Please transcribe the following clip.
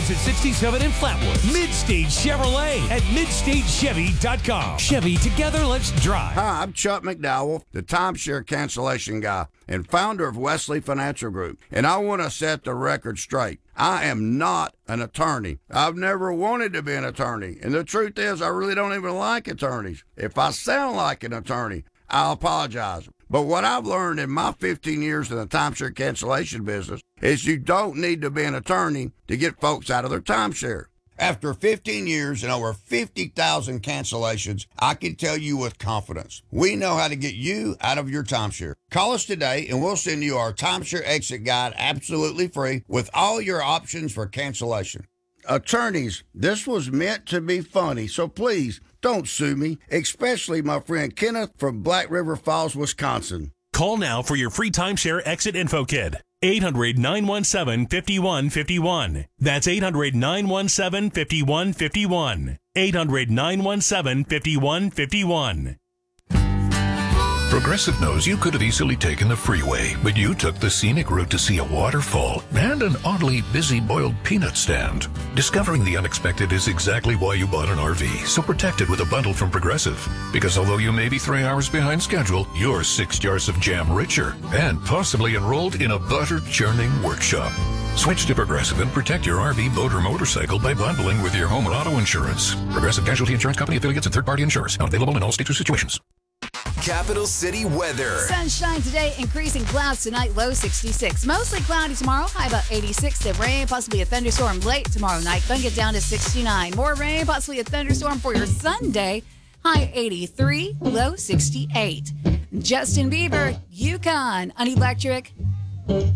exit 67 in Flatwood. Midstage Chevrolet at midstagechevy.com. Chevy, together, let's drive. Hi, I'm Chuck McDowell, the timeshare cancellation guy and founder of Wesley Financial Group. And I want to set the record straight. I am not an attorney. I've never wanted to be an attorney. And the truth is, I really don't even like attorneys. If I sound like an attorney, I'll apologize. But what I've learned in my 15 years in the timeshare cancellation business is you don't need to be an attorney to get folks out of their timeshare. After 15 years and over 50,000 cancellations, I can tell you with confidence, we know how to get you out of your timeshare. Call us today and we'll send you our timeshare exit guide absolutely free with all your options for cancellation. Attorneys, this was meant to be funny, so please don't sue me, especially my friend Kenneth from Black River Falls, Wisconsin. Call now for your free timeshare exit info kit. 800-917-5151. That's 800-917-5151. 800-917-5151. Progressive knows you could have easily taken the freeway, but you took the scenic route to see a waterfall and an oddly busy boiled peanut stand. Discovering the unexpected is exactly why you bought an RV, so protect it with a bundle from Progressive. Because although you may be 3 hours behind schedule, you're 6 jars of jam richer and possibly enrolled in a butter-churning workshop. Switch to Progressive and protect your RV, boat, or motorcycle by bundling with your home and auto insurance. Progressive Casualty Insurance Company affiliates and third-party insurers. Not available in all states or situations. Capital City weather. Sunshine today, increasing clouds tonight, low 66. Mostly cloudy tomorrow, high about 86. Then rain, possibly a thunderstorm late tomorrow night. Then get down to 69. More rain, possibly a thunderstorm for your Sunday, high 83, low 68. Justin Bieber, Yukon on Electric.